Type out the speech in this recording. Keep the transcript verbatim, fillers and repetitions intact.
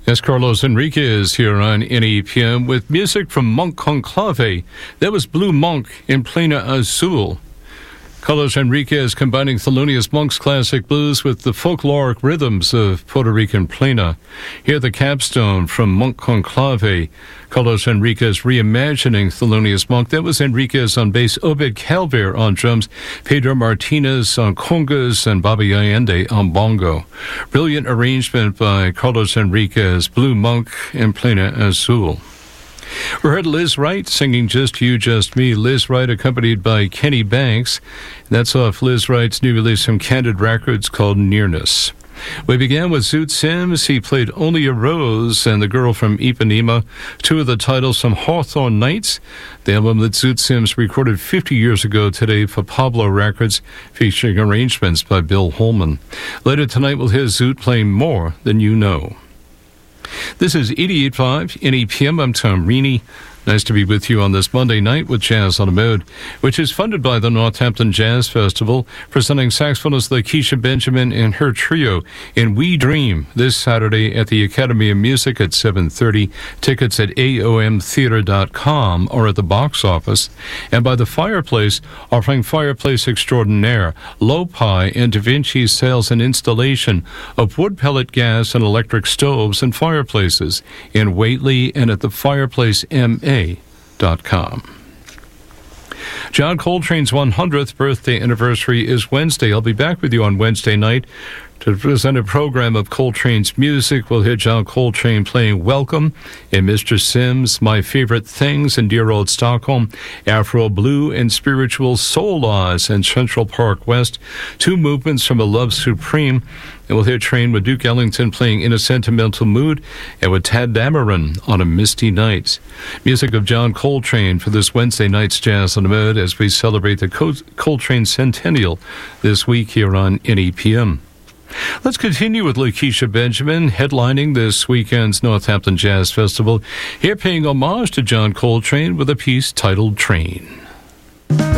That's Carlos Enriquez here on N E P M with music from Monk Conclave. That was Blue Monk in Plena Azul. Carlos Enriquez combining Thelonious Monk's classic blues with the folkloric rhythms of Puerto Rican Plena. Here the capstone from Monk Conclave. Carlos Enriquez reimagining Thelonious Monk. That was Enriquez on bass, Obed Calver on drums, Pedro Martinez on congas, and Bobby Allende on bongo. Brilliant arrangement by Carlos Enriquez, Blue Monk in Plena Azul. We heard Liz Wright singing Just You, Just Me. Liz Wright accompanied by Kenny Banks. That's off Liz Wright's new release from Candid Records called Nearness. We began with Zoot Sims. He played Only a Rose and The Girl from Ipanema, two of the titles from Hawthorne Nights, the album that Zoot Sims recorded fifty years ago today for Pablo Records, featuring arrangements by Bill Holman. Later tonight we'll hear Zoot playing More Than You Know. This is eighty-eight point five N E P M. I'm Tom Reaney. Nice to be with you on this Monday night with Jazz on the Mode, which is funded by the Northampton Jazz Festival, presenting saxophonist Lakeisha Benjamin and her trio in We Dream this Saturday at the Academy of Music at seven thirty. Tickets at A O M theater dot com or at the box office. And by The Fireplace, offering Fireplace Extraordinaire, Low-Pi and Da Vinci sales and installation of wood pellet gas and electric stoves and fireplaces in Whately and at the Fireplace M A dot com. John Coltrane's one hundredth birthday anniversary is Wednesday. I'll be back with you on Wednesday night to present a program of Coltrane's music. We'll hear John Coltrane playing Welcome and Mister Sims, My Favorite Things in Dear Old Stockholm, Afro Blue and Spiritual Soul Laws in Central Park West, two movements from A Love Supreme. And we'll hear Train with Duke Ellington playing In a Sentimental Mood and with Tad Dameron on A Misty Night. Music of John Coltrane for this Wednesday night's Jazz on the Mode as we celebrate the Col- Coltrane Centennial this week here on N E P M. Let's continue with Lakeisha Benjamin headlining this weekend's Northampton Jazz Festival, here paying homage to John Coltrane with a piece titled Train.